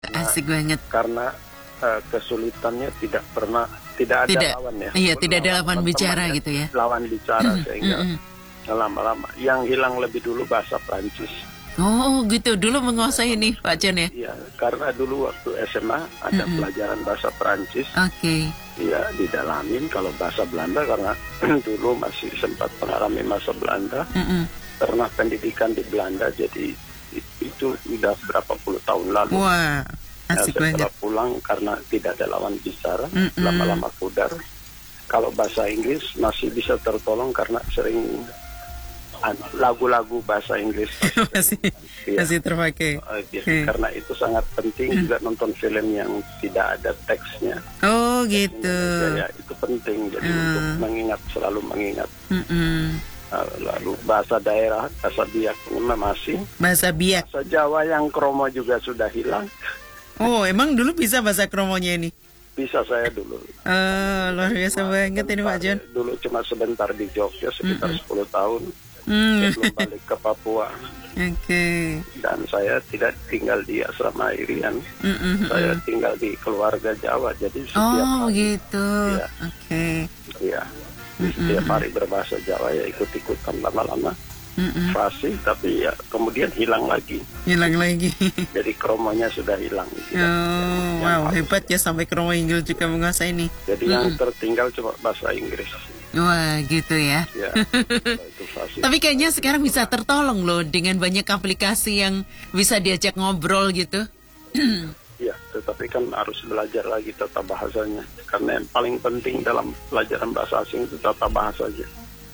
Asik banget. Karena kesulitannya tidak ada lawan ya. Iya, tidak ada lawan bicara ya, gitu ya. Lawan bicara sehingga lama-lama yang hilang lebih dulu bahasa Prancis. Oh gitu, dulu menguasai nih Pak John ya? Iya, karena dulu waktu SMA ada pelajaran bahasa Prancis. Oke. Iya, didalamin. Kalau bahasa Belanda karena dulu masih sempat mengalami masa Belanda. Pernah pendidikan di Belanda, jadi itu udah berapa puluh tahun lalu. Wah, asik banget. Setelah pulang karena tidak ada lawan bicara, lama-lama pudar. Kalau bahasa Inggris masih bisa tertolong karena sering lagu-lagu bahasa Inggris masih terpakai. Karena itu sangat penting juga nonton film yang tidak ada teksnya. Oh gitu. Ya, itu penting jadi untuk selalu mengingat. Lalu bahasa daerah, bahasa Biak masih. Bahasa Biak. Bahasa Jawa yang kromo juga sudah hilang. Oh, emang dulu bisa bahasa kromonya ini? Bisa saya dulu. Luar biasa banget ini Pak John. Dulu cuma sebentar di Jogja sekitar 10 tahun. Sebelum balik ke Papua. Dan saya tidak tinggal di asrama Irian. Saya tinggal di keluarga Jawa. Jadi setiap hari, gitu. Ya, iya. Setiap hari berbahasa Jawa ya ikut-ikutan lama-lama. Fasih, tapi ya kemudian hilang lagi. Jadi kromonya sudah hilang. Wow, hebat ya sampai kromo Inggris juga menguasai nih. Jadi yang tertinggal cuma bahasa Inggris. Wah, gitu ya. Itu fasih. Tapi kayaknya sekarang bisa tertolong loh dengan banyak aplikasi yang bisa diajak ngobrol gitu. Ya, tetapi kan harus belajar lagi tata bahasanya. Karena yang paling penting dalam pelajaran bahasa asing itu tata bahasanya.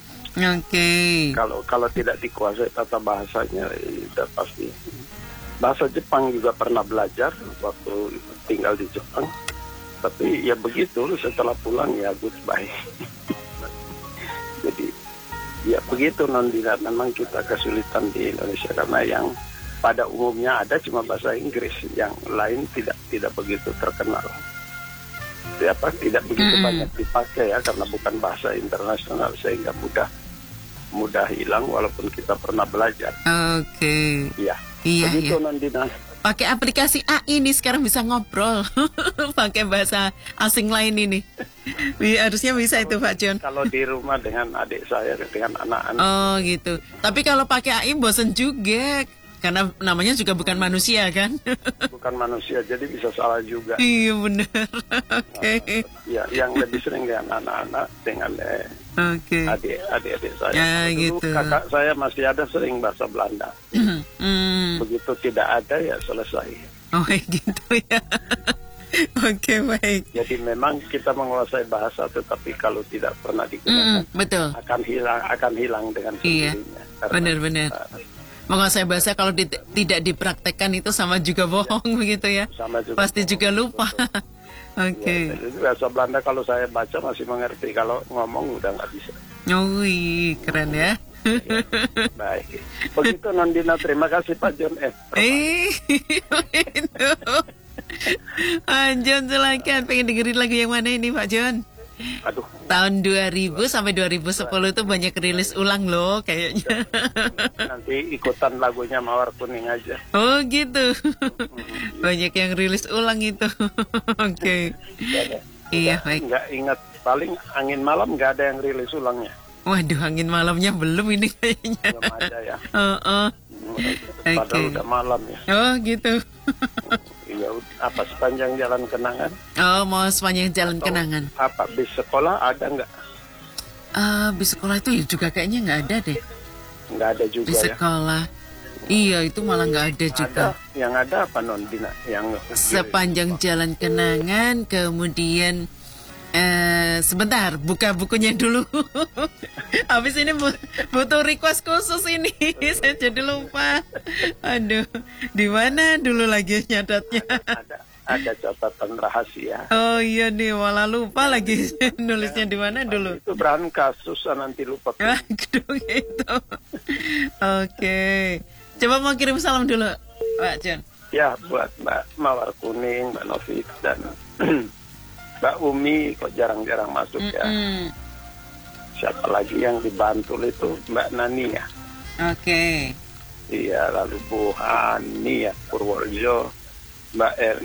Kalau tidak dikuasai tata bahasanya, sudah pasti. Bahasa Jepang juga pernah belajar waktu tinggal di Jepang. Tapi ya begitu, setelah pulang ya goodbye. Jadi ya begitu Nondina, memang kita kesulitan di Indonesia karena yang pada umumnya ada cuma bahasa Inggris, yang lain tidak begitu terkenal. Tidak begitu banyak dipakai ya karena bukan bahasa internasional sehingga mudah hilang walaupun kita pernah belajar. Iya. Begitu Nondina. Pakai aplikasi AI ini sekarang bisa ngobrol pakai bahasa asing lain ini. Harusnya bisa itu Pak John. Kalau di rumah dengan adik saya, dengan anak-anak. Oh gitu. Tapi kalau pakai AI bosan juga. Karena namanya juga bukan manusia kan? Bukan manusia, jadi bisa salah juga. Iya benar. Ya, yang lebih sering dengan anak-anak, dengan adik-adik saya. Dulu kakak saya masih ada sering bahasa Belanda. Begitu tidak ada ya selesai. Oh gitu ya. Oke, baik. Jadi memang kita menguasai bahasa, tetapi kalau tidak pernah digunakan, betul. akan hilang dengan sendirinya. Benar-benar. Menguasai bahasa kalau tidak dipraktekkan itu sama juga bohong begitu ya. Pasti juga lupa. Ya, bahasa Belanda kalau saya baca masih mengerti, kalau ngomong udah nggak bisa. Keren ya. Baik. Begitu Nondina, terima kasih Pak John. Pak John silakan, pengen dengerin lagu yang mana ini Pak John? Aduh. Tahun 2000 sampai 2010 itu banyak rilis ulang loh kayaknya. Nanti ikutan lagunya Mawar Kuning aja. Oh gitu. Banyak yang rilis ulang itu. Oke. Iya baik. Nggak ingat, paling Angin Malam nggak ada yang rilis ulangnya. Waduh, Angin Malamnya belum ini kayaknya. Belum ada ya. Padahal udah malam ya. Oh gitu. Iya, apa sepanjang jalan kenangan? Oh, mau sepanjang jalan kenangan. Apa bis sekolah ada nggak? Bis sekolah itu juga kayaknya nggak ada deh. Nggak ada juga bis sekolah. Iya, itu malah nggak ada juga. Yang ada apa Nondina? Yang sepanjang jalan kenangan, kemudian sebentar, buka bukunya dulu. Habis ini butuh request khusus ini. Saya jadi lupa. Aduh, di mana dulu lagi nyadatnya? Ada catatan rahasia. Oh iya nih, malah lupa lagi nulisnya di mana dulu. Itu berangkas, susah nanti lupa. Gitu. Oke. Coba mau kirim salam dulu, Pak John. Ya, buat Mbak Mawar Kuning, Mbak Novik, dan Mbak Umi kok jarang-jarang masuk ya. Siapa lagi yang di Bantul itu? Mbak Nani ya. Oke. Iya, lalu Bu Hani ya, Purworejo, Mbak